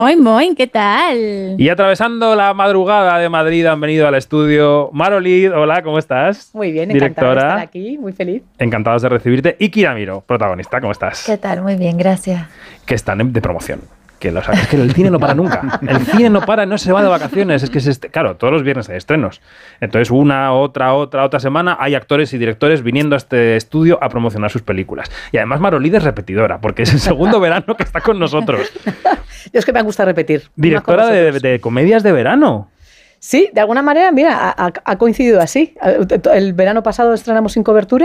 Moin, moin, ¿qué tal? Y atravesando la madrugada de Madrid han venido al estudio Marolid. Hola, ¿cómo estás? Muy bien, directora, encantada de estar aquí, muy feliz. Encantados de recibirte. Y Kira Miró, protagonista, ¿cómo estás? ¿Qué tal? Muy bien, gracias. Que están de promoción. Que lo sabes, que el cine no para nunca. El cine no para, no se va de vacaciones. Es que claro, todos los viernes hay estrenos. Entonces, otra semana hay actores y directores viniendo a este estudio a promocionar sus películas. Y además Marolid es repetidora, porque es el segundo verano que está con nosotros. Yo es que me gusta repetir. Directora de comedias de verano. Sí, de alguna manera, mira, ha coincidido así. El verano pasado estrenamos Sin Cobertura.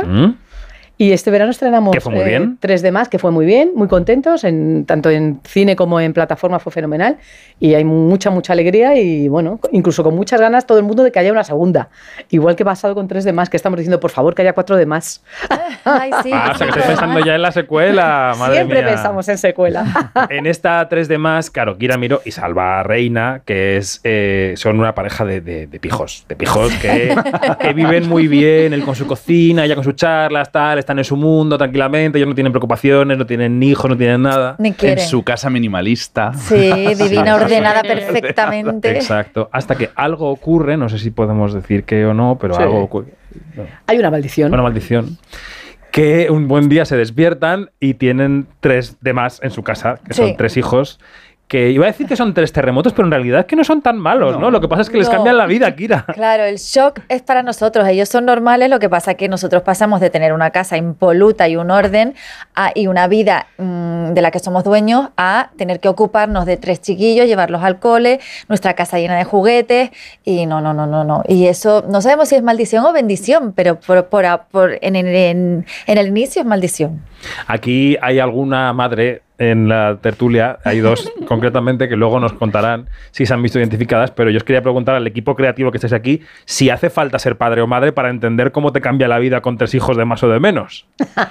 Y este verano estrenamos que fue muy bien. 3 de más, que fue muy bien, muy contentos, tanto en cine como en plataforma fue fenomenal. Y hay mucha alegría y, bueno, incluso con muchas ganas todo el mundo de que haya una segunda. Igual que ha pasado con 3 de más, que estamos diciendo, por favor, que haya 4 de más. Ay, sí, o sea, que estoy pensando ya en la secuela, madre Siempre mía. pensamos en secuela. En esta 3 de más, claro, Kira Miró y Salva Reina, que son una pareja de pijos que viven muy bien, él con su cocina, ella con sus charlas, tal, están en su mundo tranquilamente, ellos no tienen preocupaciones, no tienen hijos, no tienen nada. Ni quieren. En su casa minimalista. Sí, divina, ordenada perfectamente. Exacto. Hasta que algo ocurre, no sé si podemos decir qué o no, pero sí. Algo ocurre. No. Hay una maldición. Una maldición. Que un buen día se despiertan y tienen 3 de más en su casa, que son 3 hijos. Que iba a decir que son 3 terremotos, pero en realidad es que no son tan malos, ¿no? Lo que pasa es que les cambian la vida, Kira. Claro, el shock es para nosotros. Ellos son normales, lo que pasa es que nosotros pasamos de tener una casa impoluta y un orden y una vida de la que somos dueños a tener que ocuparnos de 3 chiquillos, llevarlos al cole, nuestra casa llena de juguetes y no. Y eso, no sabemos si es maldición o bendición, pero en el inicio es maldición. Aquí hay alguna madre en la tertulia, hay 2 concretamente que luego nos contarán si se han visto identificadas, pero yo os quería preguntar al equipo creativo que estáis aquí si hace falta ser padre o madre para entender cómo te cambia la vida con 3 hijos de más o de menos.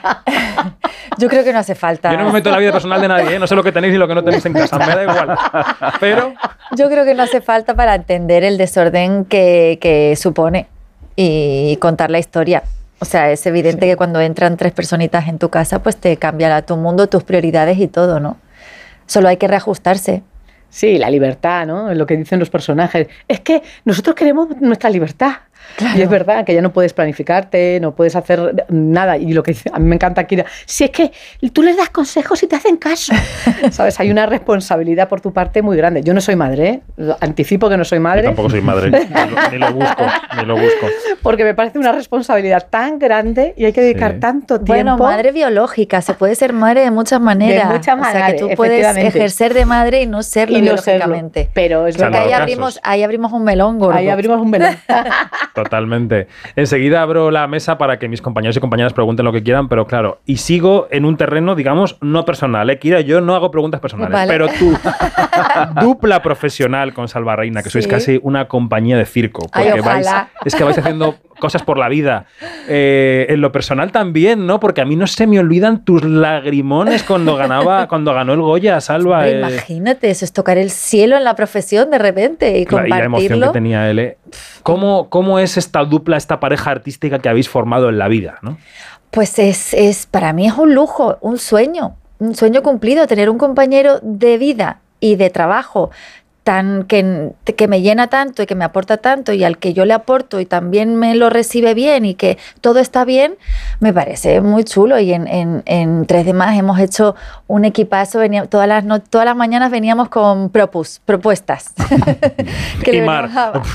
Yo creo que no hace falta. Yo no me meto en la vida personal de nadie, ¿eh? No sé lo que tenéis y lo que no tenéis en casa, me da igual. Pero yo creo que no hace falta para entender el desorden que supone y contar la historia. O sea, es evidente que cuando entran 3 personitas en tu casa, pues te cambia tu mundo, tus prioridades y todo, ¿no? Solo hay que reajustarse. Sí, la libertad, ¿no? Es lo que dicen los personajes. Es que nosotros queremos nuestra libertad. Claro. Y es verdad que ya no puedes planificarte, no puedes hacer nada. Y lo que dice, a mí me encanta Kira, si es que tú les das consejos y te hacen caso. ¿Sabes? Hay una responsabilidad por tu parte muy grande. Yo no soy madre, ¿eh? Anticipo que no soy madre. Yo tampoco soy madre, ni lo busco. Porque me parece una responsabilidad tan grande y hay que dedicar tanto tiempo. Bueno, madre biológica, se puede ser madre de muchas maneras. De muchas maneras, o sea, que tú puedes ejercer de madre y no serlo biológicamente. Serlo. Pero es verdad. Ahí abrimos un melón gordo. Ahí abrimos un melón. Totalmente. Enseguida abro la mesa para que mis compañeros y compañeras pregunten lo que quieran, pero claro, y sigo en un terreno, digamos, no personal. Kira, yo no hago preguntas personales, vale. Pero tú, dupla profesional con Salva Reina, que sois casi una compañía de circo. Porque es que vais haciendo cosas por la vida. En lo personal también, ¿no? Porque a mí no se me olvidan tus lagrimones cuando ganó el Goya, Salva. Hombre, imagínate, eso es tocar el cielo en la profesión de repente y compartirlo. Y la emoción que tenía él, ¿eh? ¿Cómo es esta dupla, esta pareja artística que habéis formado en la vida, ¿no? Pues para mí es un lujo, un sueño cumplido, tener un compañero de vida y de trabajo que me llena tanto y que me aporta tanto y al que yo le aporto y también me lo recibe bien y que todo está bien, me parece muy chulo. Y en 3 de más hemos hecho un equipazo, todas las mañanas veníamos con propuestas. Y Mar,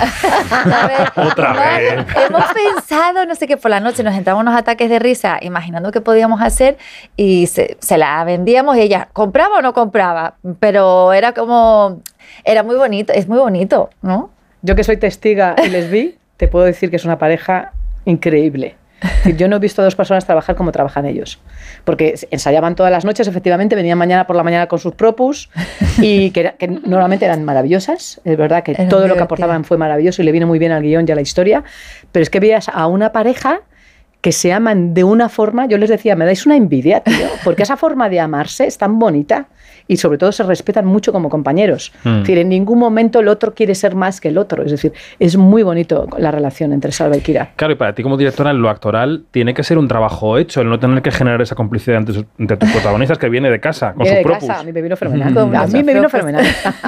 otra vez. Hemos pensado, no sé qué, por la noche nos entramos unos ataques de risa imaginando qué podíamos hacer y se la vendíamos y ella, ¿compraba o no compraba? Pero era muy bonito, es muy bonito, ¿no? Yo que soy testiga y les vi, te puedo decir que es una pareja increíble. Es decir, yo no he visto a 2 personas trabajar como trabajan ellos. Porque ensayaban todas las noches, efectivamente, venían mañana por la mañana con sus propus y que normalmente eran maravillosas. Es verdad que todo lo que aportaban fue maravilloso y le vino muy bien al guión y a la historia. Pero es que veías a una pareja que se aman de una forma, yo les decía, me dais una envidia, tío, porque esa forma de amarse es tan bonita y sobre todo se respetan mucho como compañeros. Es decir, en ningún momento el otro quiere ser más que el otro. Es decir, es muy bonito la relación entre Salva y Kira. Claro, y para ti como directora, en lo actoral tiene que ser un trabajo hecho, el no tener que generar esa complicidad entre tus protagonistas que viene de casa, con sus propus. A mí me vino fenomenal. A mí me vino fenomenal.